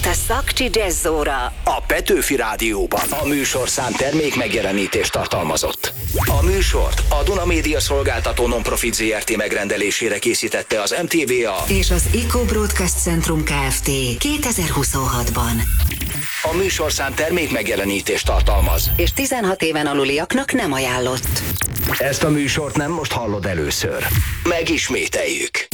a Szakcsi Jazzóra a Petőfi Rádióban. A műsorszám termék megjelenítést tartalmazott. A műsort a Duna Média Szolgáltató Nonprofit Zrt. Megrendelésére készítette az MTVA és az Eco Broadcast Centrum Kft. 2026-ban. A műsorszám termék megjelenítést tartalmaz, és 16 éven aluliaknak nem ajánlott. Ezt a műsort nem most hallod először. Megismételjük.